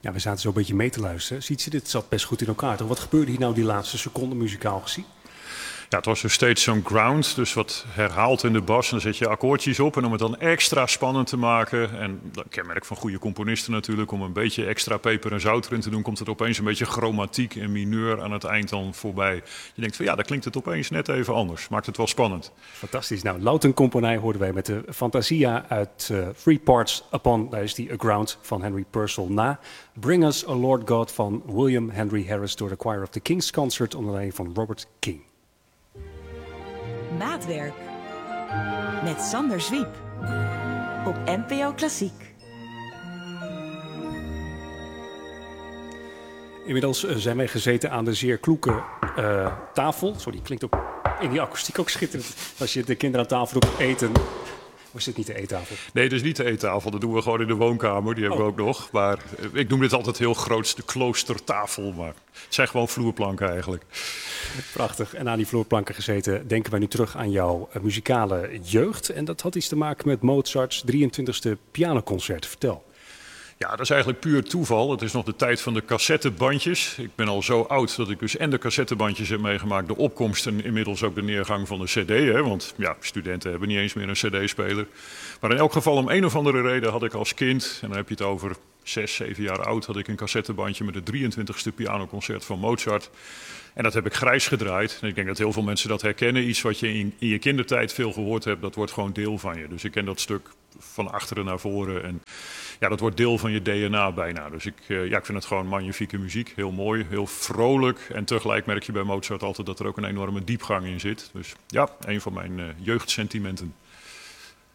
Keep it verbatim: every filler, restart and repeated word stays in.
Ja, we zaten zo een beetje mee te luisteren. Ziet ze, dit zat best goed in elkaar. Toch? Wat gebeurde hier nou die laatste seconde muzikaal gezien? Ja, het was dus steeds zo'n ground, dus wat herhaald in de bas. En dan zet je akkoordjes op en om het dan extra spannend te maken. En dat kenmerk van goede componisten natuurlijk. Om een beetje extra peper en zout erin te doen, komt er opeens een beetje chromatiek en mineur aan het eind dan voorbij. Je denkt van ja, dan klinkt het opeens net even anders. Maakt het wel spannend. Fantastisch. Nou, Louten Componij hoorden wij met de Fantasia uit uh, Three Parts Upon, daar is die A Ground van Henry Purcell na. Bring Us a Lord God van William Henry Harris door de Choir of the King's Concert onder leiding van Robert King. Maatwerk met Sander Zwiep op N P O Klassiek. Inmiddels zijn wij gezeten aan de zeer kloeke uh, tafel. Sorry, die klinkt ook in die akoestiek ook schitterend. Als je de kinderen aan tafel doet eten. Of is dit niet de eettafel? Nee, dat is niet de eettafel. Dat doen we gewoon in de woonkamer. Die hebben oh. we ook nog. Maar ik noem dit altijd heel groot de kloostertafel. Maar het zijn gewoon vloerplanken eigenlijk. Prachtig. En aan die vloerplanken gezeten denken wij nu terug aan jouw uh, muzikale jeugd. En dat had iets te maken met Mozarts drieëntwintigste pianoconcert. Vertel. Ja, dat is eigenlijk puur toeval. Het is nog de tijd van de cassettebandjes. Ik ben al zo oud dat ik dus en de cassettebandjes heb meegemaakt, de opkomst en inmiddels ook de neergang van de cd. Hè? Want ja, studenten hebben niet eens meer een cd-speler. Maar in elk geval om een of andere reden had ik als kind, en dan heb je het over zes, zeven jaar oud, had ik een cassettebandje met het drieëntwintigste pianoconcert van Mozart. En dat heb ik grijs gedraaid. En ik denk dat heel veel mensen dat herkennen. Iets wat je in, in je kindertijd veel gehoord hebt, dat wordt gewoon deel van je. Dus ik ken dat stuk van achteren naar voren. En ja, dat wordt deel van je D N A bijna. Dus ik, uh, ja, ik vind het gewoon magnifieke muziek. Heel mooi, heel vrolijk. En tegelijk merk je bij Mozart altijd dat er ook een enorme diepgang in zit. Dus ja, een van mijn uh, jeugdsentimenten.